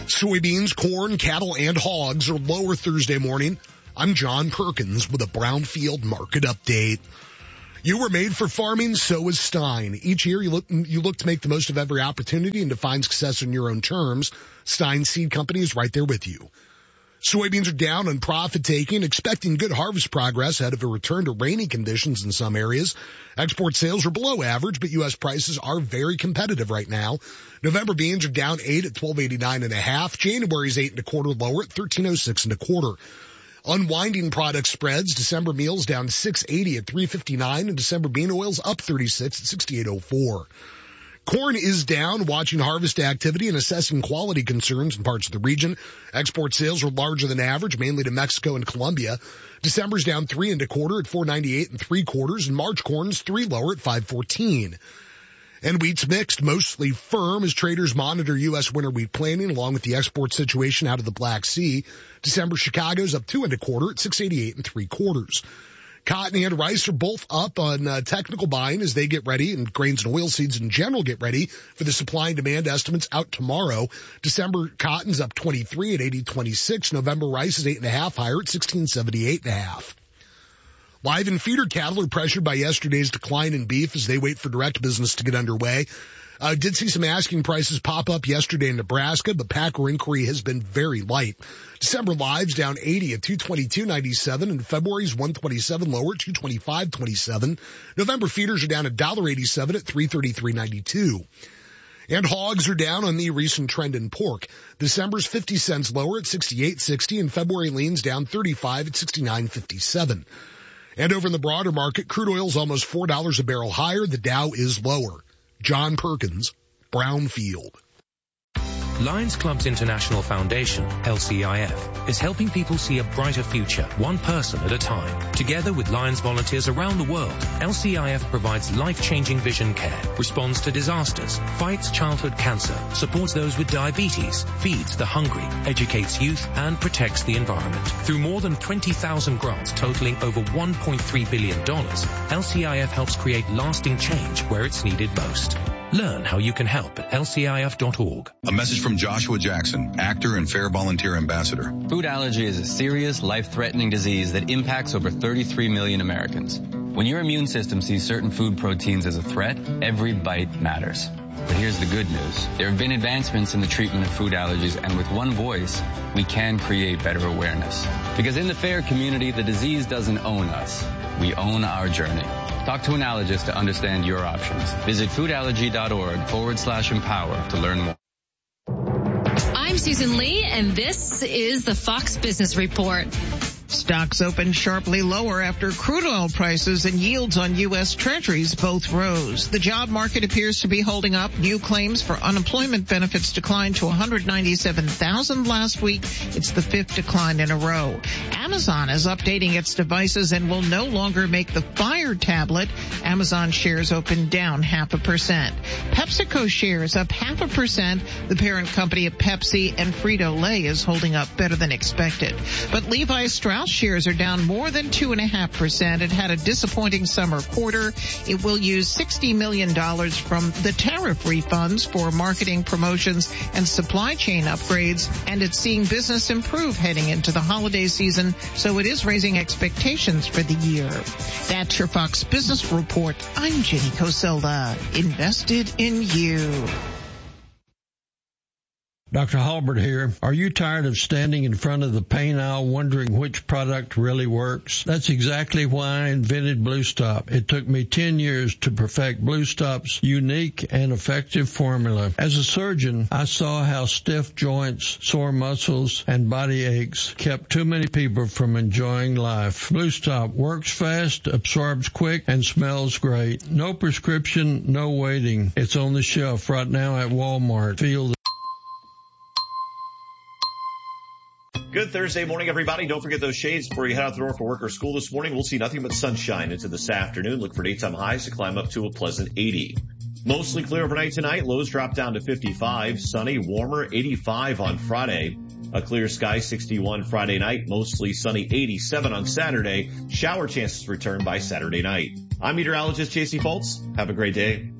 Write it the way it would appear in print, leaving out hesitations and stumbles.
Soybeans, corn, cattle, and hogs are lower Thursday morning. I'm John Perkins with a Brownfield market update. You were made for farming, so is Stein. Each year you look to make the most of every opportunity and to find success on your own terms. Stein Seed Company is right there with you. Soybeans are down on profit taking, expecting good harvest progress ahead of a return to rainy conditions in some areas. Export sales are below average, but U.S. prices are very competitive right now. November beans are down 8 at $12.89.5. January's 8 1/4 lower at $13.06 1/4. Unwinding product spreads, December meals down $6.80 at $3.59, and December bean oils up 36 at $68.04. Corn is down, watching harvest activity and assessing quality concerns in parts of the region. Export sales are larger than average, mainly to Mexico and Colombia. December's down 3 1/4 at $4.98 3/4, and March corn's 3 lower at $5.14. And wheat's mixed, mostly firm as traders monitor U.S. winter wheat planting along with the export situation out of the Black Sea. December Chicago's up 2 1/4 at $6.88 3/4. Cotton and rice are both up on technical buying as they get ready, and grains and oilseeds in general get ready for the supply and demand estimates out tomorrow. December cotton's up 23 at 80.26. November rice is 8.5 higher at 16.78.5. Live and feeder cattle are pressured by yesterday's decline in beef as they wait for direct business to get underway. Did see some asking prices pop up yesterday in Nebraska, but packer inquiry has been very light. December lives down 80 at 222.97, and February's 127 lower at 225.27. November feeders are down $1.87 at 333.92. And hogs are down on the recent trend in pork. December's 50 cents lower at 68.60, and February leans down 35 at 69.57. And over in the broader market, crude oil's almost $4 a barrel higher. The Dow is lower. John Perkins, Brownfield. Lions Clubs International Foundation, LCIF, is helping people see a brighter future, one person at a time. Together with Lions volunteers around the world, LCIF provides life-changing vision care, responds to disasters, fights childhood cancer, supports those with diabetes, feeds the hungry, educates youth, and protects the environment. Through more than 20,000 grants totaling over $1.3 billion, LCIF helps create lasting change where it's needed most. Learn how you can help at lcif.org. A message from Joshua Jackson, actor and Fair Volunteer Ambassador. Food allergy is a serious, life-threatening disease that impacts over 33 million Americans. When your immune system sees certain food proteins as a threat, every bite matters. But here's the good news. There have been advancements in the treatment of food allergies, and with one voice, we can create better awareness. Because in the FAIR community, the disease doesn't own us. We own our journey. Talk to an allergist to understand your options. Visit foodallergy.org/empower to learn more. I'm Susan Lee, and this is the Fox Business Report. Stocks opened sharply lower after crude oil prices and yields on U.S. Treasuries both rose. The job market appears to be holding up. New claims for unemployment benefits declined to 197,000 last week. It's the fifth decline in a row. Amazon is updating its devices and will no longer make the Fire tablet. Amazon shares opened down 0.5%. PepsiCo shares up 0.5%. The parent company of Pepsi and Frito-Lay is holding up better than expected. But Levi Strauss shares are down more than 2.5%. It had a disappointing summer quarter. It will use $60 million from the tariff refunds for marketing, promotions, and supply chain upgrades, and it's seeing business improve heading into the holiday season, so it is raising expectations for the year. That's your Fox Business Report. I'm Jenny Coselda, invested in you. Dr. Halbert here. Are you tired of standing in front of the paint aisle wondering which product really works? That's exactly why I invented Blue Stop. It took me 10 years to perfect Blue Stop's unique and effective formula. As a surgeon, I saw how stiff joints, sore muscles, and body aches kept too many people from enjoying life. Blue Stop works fast, absorbs quick, and smells great. No prescription, no waiting. It's on the shelf right now at Walmart. Feel the Good Thursday morning, everybody. Don't forget those shades before you head out the door for work or school this morning. We'll see nothing but sunshine into this afternoon. Look for daytime highs to climb up to a pleasant 80. Mostly clear overnight tonight. Lows drop down to 55. Sunny, warmer, 85 on Friday. A clear sky, 61 Friday night. Mostly sunny, 87 on Saturday. Shower chances return by Saturday night. I'm meteorologist J.C. Foltz. Have a great day.